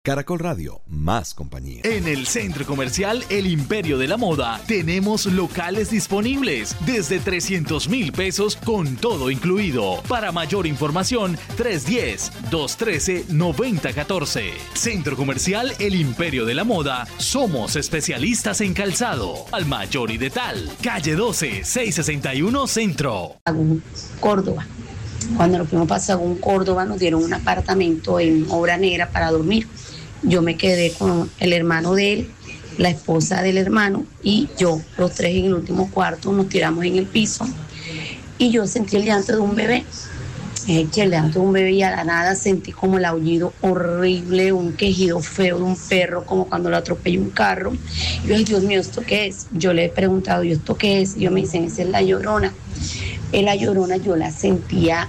Caracol Radio, más compañía. En el Centro Comercial El Imperio de la Moda tenemos locales disponibles desde 300,000 pesos con todo incluido. Para mayor información, 310-213-9014. Centro Comercial El Imperio de la Moda. Somos especialistas en calzado. Al Mayor y de Tal. Calle 12, 661 Centro. Córdoba. Cuando nos fuimos para Sagún, Córdoba, nos dieron un apartamento en Obra Negra para dormir. Yo me quedé con el hermano de él, la esposa del hermano y yo, los tres en el último cuarto, nos tiramos en el piso y yo sentí el llanto de un bebé. El llanto de un bebé y a la nada sentí como el aullido horrible, un quejido feo de un perro, como cuando lo atropella un carro. Y yo, ay, Dios mío, ¿esto qué es? Yo le he preguntado, ¿y esto qué es? Y ellos me dicen, esa es la Llorona. La Llorona yo la sentía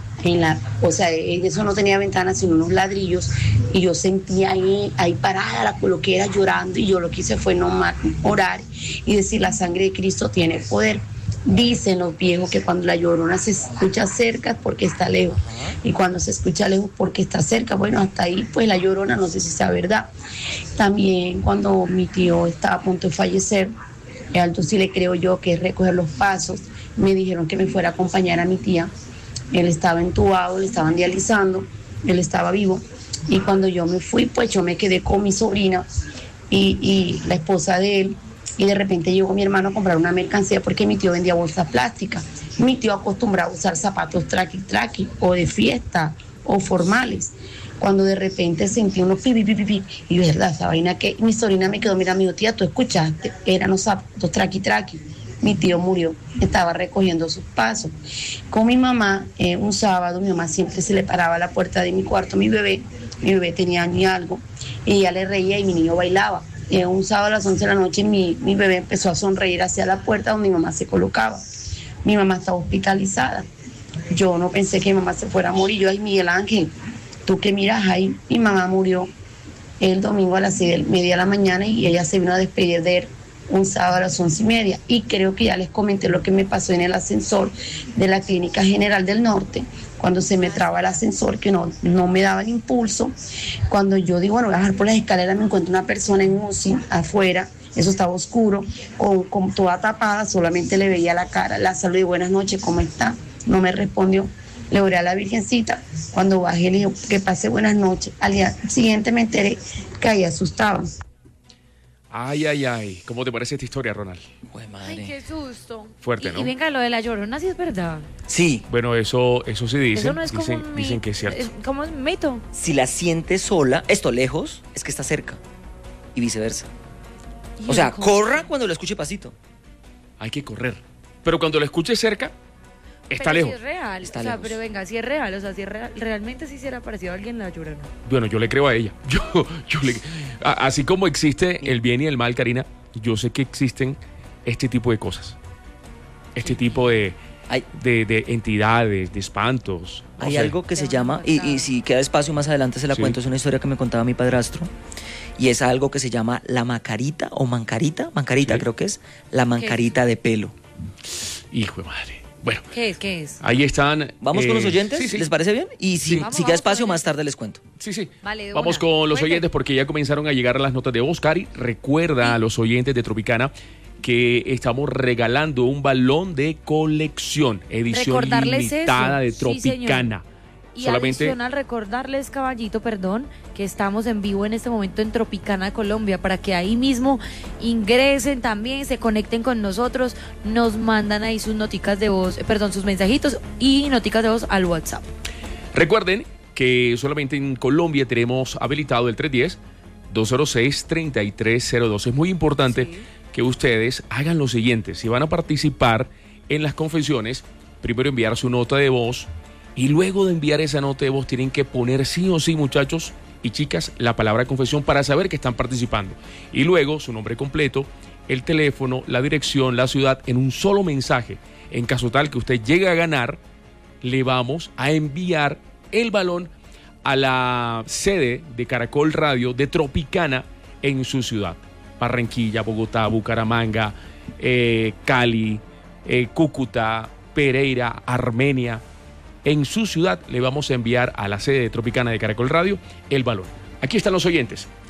eso no tenía ventanas sino unos ladrillos y yo sentía ahí parada, la coloqué era llorando y yo lo que hice fue nomás orar y decir la sangre de Cristo tiene poder. Dicen los viejos que cuando la Llorona se escucha cerca es porque está lejos y cuando se escucha lejos porque está cerca. Bueno, hasta ahí pues la Llorona no sé si sea verdad. También cuando mi tío estaba a punto de fallecer, alto sí le creo yo que es recoger los pasos, me dijeron que me fuera a acompañar a mi tía. Él estaba entubado, le estaban dializando, él estaba vivo. Y cuando yo me fui, pues yo me quedé con mi sobrina y la esposa de él. Y de repente llegó mi hermano a comprar una mercancía porque mi tío vendía bolsas plásticas. Mi tío acostumbraba a usar zapatos traqui o de fiesta o formales. Cuando de repente sentí unos pi, y verdad, esa vaina que mi sobrina me quedó, mira, mi tía, ¿tú escuchaste? Eran los zapatos traqui. Mi tío murió, estaba recogiendo sus pasos. Con mi mamá, un sábado, mi mamá siempre se le paraba a la puerta de mi cuarto, mi bebé tenía año y algo, y ella le reía y mi niño bailaba. Un sábado a las 11 de la noche mi bebé empezó a sonreír hacia la puerta donde mi mamá se colocaba. Mi mamá estaba hospitalizada. Yo no pensé que mi mamá se fuera a morir. Yo, ay, Miguel Ángel, ¿tú qué miras ahí? Mi mamá murió el domingo a las 6:30 de la mañana y ella se vino a despedir de él un sábado a las 11:30 y creo que ya les comenté lo que me pasó en el ascensor de la Clínica General del Norte, cuando se me traba el ascensor, que no me daba el impulso. Cuando yo digo, bueno, voy a bajar por las escaleras, me encuentro una persona en UCI afuera, eso estaba oscuro, con toda tapada, solamente le veía la cara, la saludé, buenas noches, ¿cómo está? No me respondió. Le oré a la Virgencita, cuando bajé le dije que pase buenas noches. Al día siguiente me enteré que ahí asustaban. Ay, ¿cómo te parece esta historia, Ronald? Pues madre. Ay, qué susto. Fuerte, ¿no? Y venga, lo de la Llorona, sí es verdad. Sí. Bueno, eso sí dicen. Eso no es como dicen que es cierto. ¿Cómo es un mito? Si la sientes sola, esto lejos, es que está cerca. Y viceversa. O sea, corra cuando la escuche pasito. Hay que correr. Pero cuando la escuche cerca, está pero lejos. Si es real. Está lejos. lejos. Pero venga, si es real. O sea, si es real, realmente sí será parecido a alguien la Llorona. Bueno, yo le creo a ella. Así como existe el bien y el mal, Karina, yo sé que existen este tipo de cosas. Este tipo de entidades, de espantos. Hay algo que se llama, y si queda espacio más adelante se la cuento, es una historia que me contaba mi padrastro, y es algo que se llama la macarita o mancarita creo que es, la mancarita de pelo. Hijo de madre. Bueno. ¿Qué es? Ahí están. ¿Vamos con los oyentes? Sí. ¿Les parece bien? Y si queda espacio más tarde les cuento. Sí. Vale, vamos con los oyentes porque ya comenzaron a llegar las notas de Oscar. Y recuerda a los oyentes de Tropicana que estamos regalando un balón de colección, edición limitada de Tropicana. Y adicional recordarles, caballito, que estamos en vivo en este momento en Tropicana, Colombia, para que ahí mismo ingresen también, se conecten con nosotros, nos mandan ahí sus noticas de voz, sus mensajitos y noticas de voz al WhatsApp. Recuerden que solamente en Colombia tenemos habilitado el 310-206-3302. Es muy importante que ustedes hagan lo siguiente: si van a participar en las confesiones, primero enviar su nota de voz. Y luego de enviar esa nota de voz tienen que poner sí o sí, muchachos y chicas, la palabra confesión para saber que están participando. Y luego su nombre completo, el teléfono, la dirección, la ciudad, en un solo mensaje. En caso tal que usted llegue a ganar, le vamos a enviar el balón a la sede de Caracol Radio de Tropicana en su ciudad. Barranquilla, Bogotá, Bucaramanga, Cali, Cúcuta, Pereira, Armenia. En su ciudad le vamos a enviar a la sede de Tropicana de Caracol Radio el balón. Aquí están los oyentes.